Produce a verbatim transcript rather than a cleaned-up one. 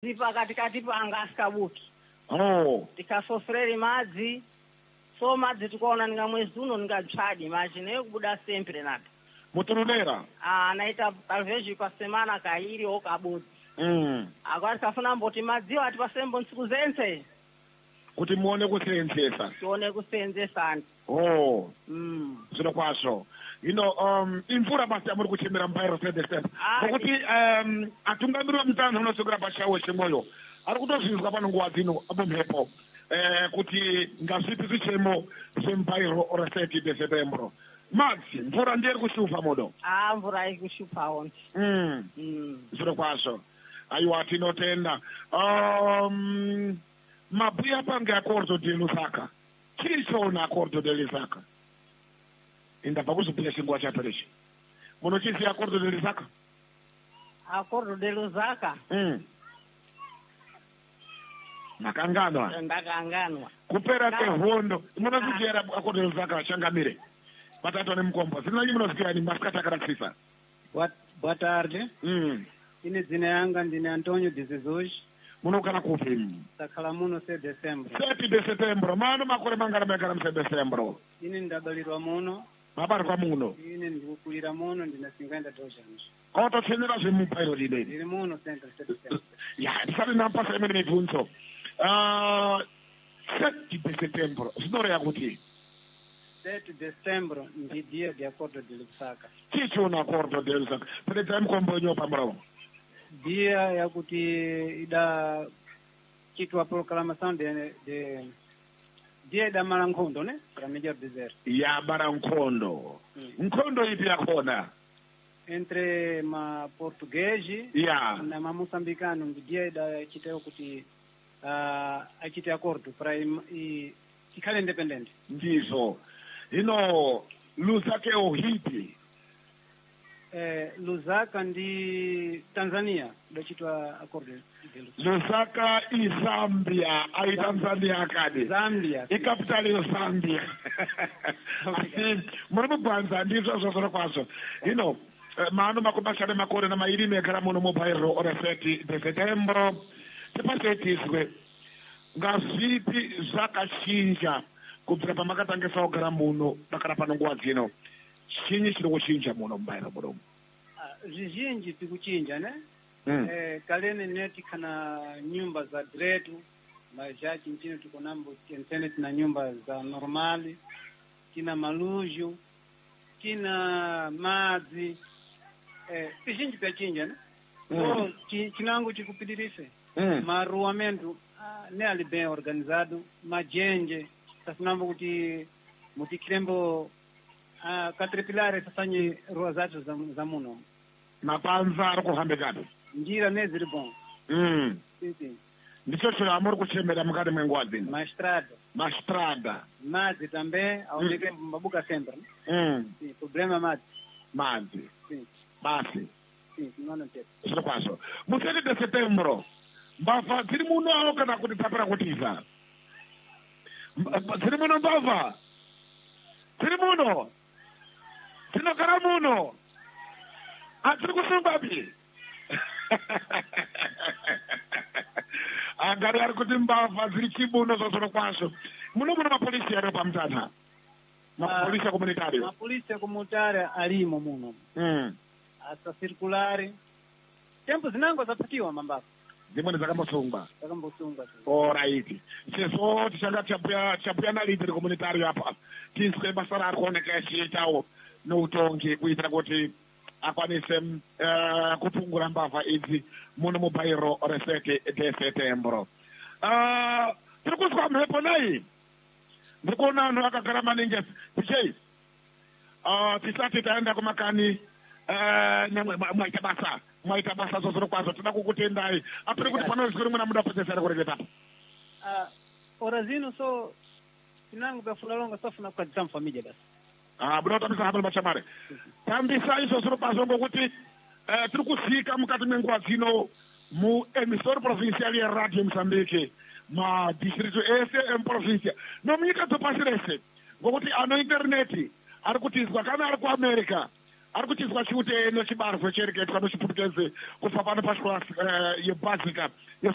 pakati kati panga asikabuki. Oh. Tikasofreri madzi. So madzi tikuona ninga mwezi uno ninga chadi imagine kubuda sempre napi. Mutonera. Ah, naita talvez kwa semana kairi au kabudzi. Mm. Agora tikafuna mboti madziwo atipasembo ntsiku zense. Kuti muone kuseenzesa. Tione kuseenzesa. Oh. Mm. Zvino kwazvo. You know, um, imvura basi amuri kuchemera mbairo sede sede. Ngokuti um, atungamirira mutano unosokera pashawo chemwoyo. Ari kutozvinzwa pano nguva dzino abomhepo. Eh, kuti ngazvipi zvichemo zvembairo reseti de setembro. Madzi, mvura ndiyeri kushupa modo. Ah, mvura ikushupawo. Mm. Mm. Zvino kwazvo. Aiwa tinotenda. Um, mabhuya pange accordo de Lusaka. Chirichona accordo de Lusaka. Indabva kuzobhuya chinguva chaperechi. Munochiziva accordo de Lusaka? Accordo de Lusaka? Mm. Makanganwa. Ndakanganwa. Kupera kwehondo. Munozijera accordo de Lusaka changamire. Batatu nemukombo. Zvinonyi munozikira ni maskata karakisa. Boa tarde. Mm. Ine zina yanga ndine Antonio de Jesus. Munokana kupi? Sakhala muno se December. sete de setembro. Mano makore mangana mekana mse Decembro. Ine ndabalirwa muno. Mabarwa muno. Ine ndikukulira muno ndina cinquenta-dois anos. Koto tsenera zvemupairo lile. Ndiri muno sempre se December. Ya, ndisati nampasa imene mibvunzo. Ah, sete de setembro. Zvinoreya kuti sete de December ndi dia de Accordo de Lusaka. chichona accordo de Lusaka. Pedza mkombo nyopa mrawo. Dia ya kuti ida chitwa proclamação de de dia da Malankondo, né? Para melhor dizer. Ya Malankondo. Mm. Nkondo ipi yakona? Entre ma português ya na ma moçambicano, dia da chitwa kuti uh, achite acordo para ikhale independent. Ndizo. Ino Lusaka o hipi. Eh, Lusaka ndi Tanzania ndachitwa accordo de Lusaka i Zambia ai Tanzania kadi Zambia i capital yo Zambia. Muri mugwanza ndizvo zvozvo kwazvo. You know, mano makubashane makore na mairi mekara muno mubairo orefeti de setembro. Tipasetiswe ngazvipi zvakachinja kubvira pamakatangisa kugara muno pakara pano nguva dzino. Chinyi chiri kuchinja muno mubairo muno? Zvizhinji tikuchinja ne? Mm. Eh, kalene neti kana nyumba za dretu majaji nchini tuko nambo internet na nyumba za normali, kina maluju, kina madzi, eh, zvizhinji tachinja ne? Mm. So, chinango chikupidirise. Mm. Maruamento uh, ne ali bem organizado, majenje, tafunambo kuti mutikirembo uh, katrepilare sasanye rua zacho za, za muno. Mapanza ari kuhambikapi? Njira neziri bon. Mm. Sim, sim. Ndicho chiro amuri kuchemera mukati mwenguva dzino. Maestrada. Maestrada. Madzi também aoneke mm. mabuka sempre. Mm. Sim, problema madzi. Madzi. Sim. Basi. Sim, não não tem. Zviro kwazvo. Musete de setembro. Mbavha dziri muno kana kuti tapera kutiza? Dziri muno mbavha? Dziri muno? Dzinogara muno? Hadziri kusumbapi? Agari ari kuti mbavha dziri chibuno zvozvino kwazvo. Muno muno mapolisi ere pamutata? Mapolisi comunitário? Mapolisi comunitário alimo muno. Mm. Asa circulare. Tempo zinango zapatiwa mambapa. Dzimweni dzakambosungwa. Dzakambosungwa. Alright. Sezvo tichanga chapuya chapuya nalidhi comunitário apa. Tizwe basa rari kuoneka achiitawo noutongi kuitira kuti akwanise uh, kupungura mbavha idzi muno mubairo resete de setembro. Uh, tiri kuzwa mhepo nayi. Ndiri kuona vanhu vakagara maningi. Tichei. Uh, tisati taenda kumakani uh, mwaita basa. Mwaita basa zvozviro kwazvo. Tinoda kukutendai. Apiri kuti pano zvikuru muna muda kupedzesera kureketa. Ah, ora zino so tinango bafuna longa sofuna kukadzisa família basi. Ah, buda tambisa hapa machamare. Tambisa izo zviro kwazvo ngokuti eh tiri kuzika mukati mwenguva dzino mu emisori provincial ya Radio Mozambique ma distrito ese em provincia. No munyika dzopasi rese. Ngokuti ano interneti ari kutizwa kana ari kuAmerica. Ari kutizwa chiute nechibaro chereketwa nochiputukeze kufa pano paschola yebasica